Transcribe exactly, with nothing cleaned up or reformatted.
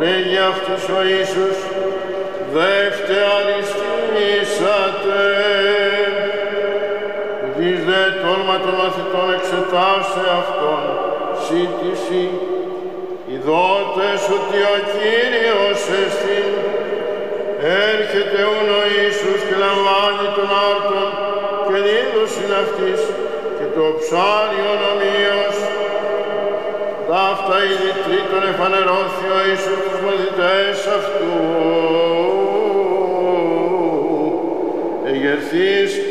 λέγει αυτούς ο Ιησούς, δεύτε αριστήσατε. Ουδείς δε τόλμα των μαθητών εξετάσε αυτόν, σύ τι σύ, ειδότες ότι ο Κύριος εστιν. Έρχεται ούν ο Ιησούς και λαμβάνει τον άρτον και δίδωσιν αυτής και το ψάριον ομοίως. Ταύτα ήδη τρίτον εφανερώθη ο Ιησούς τους μαθητές αυτού. Εγερθείς